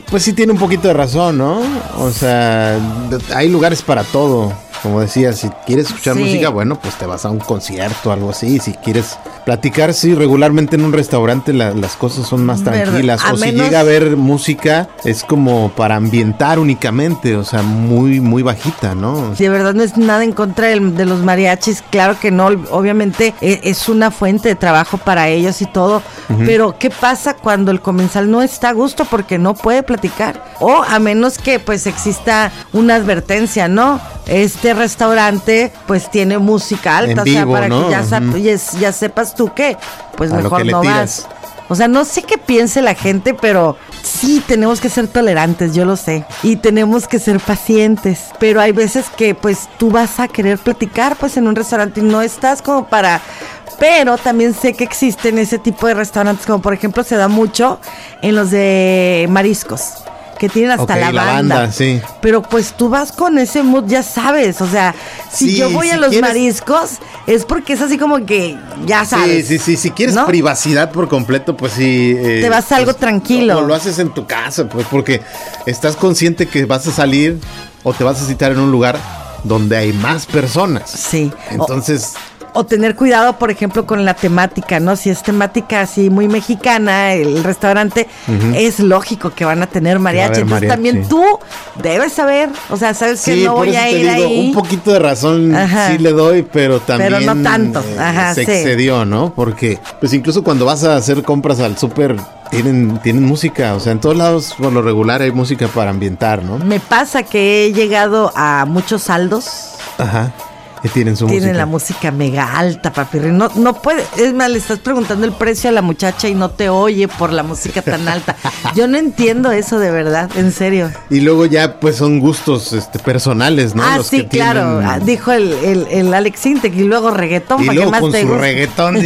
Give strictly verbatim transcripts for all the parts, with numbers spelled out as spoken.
pues sí tiene un poquito de razón, ¿no? O sea, hay lugares para todo. Como decía, si quieres escuchar sí. música, bueno, pues te vas a un concierto o algo así. Si quieres platicar, sí, regularmente en un restaurante la, las cosas son más tranquilas. O menos... si llega a haber música, es como para ambientar únicamente, o sea, muy, muy bajita, ¿no? Sí, de verdad no es nada en contra de, de los mariachis, claro que no, obviamente es una fuente de trabajo para ellos y todo, uh-huh. pero ¿qué pasa cuando el comensal no está a gusto porque no puede platicar? O a menos que pues exista una advertencia, ¿no? Este restaurante pues tiene música alta, en vivo, o sea, para ¿no? que ya, uh-huh. ya, ya sepas tú que pues a mejor no vas. O sea, no sé qué piense la gente, pero sí tenemos que ser tolerantes, yo lo sé. Y tenemos que ser pacientes. Pero hay veces que pues tú vas a querer platicar pues en un restaurante y no estás como para... Pero también sé que existen ese tipo de restaurantes, como por ejemplo se da mucho en los de mariscos, que tienen hasta okay, la, banda. la banda, sí. Pero pues tú vas con ese mood, ya sabes, o sea, si sí, yo voy si a los quieres... mariscos, es porque es así como que ya sabes. Sí, sí, sí, si quieres ¿no? privacidad por completo, pues sí. Eh, Te vas a pues, algo tranquilo. O lo haces en tu casa, pues porque estás consciente que vas a salir o te vas a citar en un lugar donde hay más personas. Sí. Entonces... O... O tener cuidado, por ejemplo, con la temática, ¿no? Si es temática así muy mexicana, el restaurante, uh-huh. es lógico que van a tener mariachi. Entonces mariachi. También tú debes saber, o sea, sabes sí, que no voy a ir digo, ahí. Un poquito de razón Ajá. sí le doy, pero también pero no tanto. Ajá, eh, se sí. excedió, ¿no? Porque, pues incluso cuando vas a hacer compras al súper, tienen, tienen música, o sea, en todos lados por lo regular hay música para ambientar, ¿no? Me pasa que he llegado a muchos saldos. Ajá. Que tienen su tienen música. la música mega alta, papi. No, no puede, es más, le estás preguntando el precio a la muchacha y no te oye por la música tan alta. Yo no entiendo eso de verdad, en serio. Y luego ya pues son gustos este, personales, ¿no? Ah, Los sí, que claro. tienen... Dijo el, el, el Alex Intec y luego reggaetón. Y ¿para luego qué más con te su gusta? reggaetón.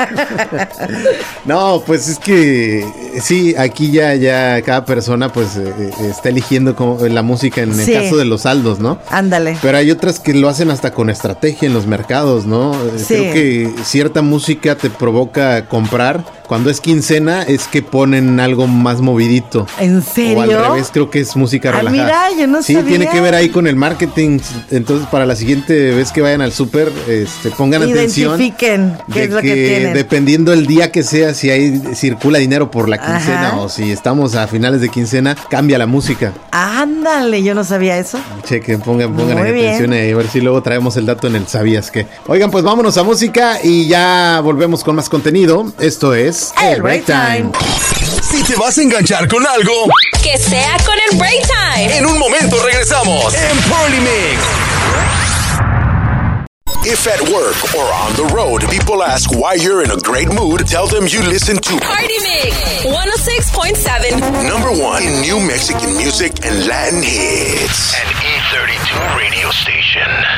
No, pues es que sí, aquí ya, ya cada persona pues eh, está eligiendo como la música en sí. el caso de los saldos, ¿no? Ándale. Pero hay otras que lo hacen hasta con estrategia en los mercados, ¿no? Sí. Creo que cierta música te provoca comprar. Cuando es quincena es que ponen algo más movidito. ¿En serio? O al revés, creo que es música relajada. Ah, mira, yo no sí, sabía. Sí, tiene que ver ahí con el marketing. Entonces, para la siguiente vez que vayan al súper, este, pongan atención. Identifiquen qué es lo que, que tienen. Dependiendo el día que sea, si hay circula dinero por la quincena Ajá. o si estamos a finales de quincena, cambia la música. Ándale, yo no sabía eso. Chequen, pongan, pongan Muy atención ahí, a ver si luego traemos el dato en el ¿sabías qué? Oigan, pues vámonos a música y ya volvemos con más contenido. Esto es El Break Time. Si te vas a enganchar con algo, que sea con el Break Time. En un momento regresamos en Party Mix. If at work or on the road, people ask why you're in a great mood, tell them you listen to Party Mix one oh six point seven. Number one in new Mexican music and Latin hits. An E thirty-two radio station.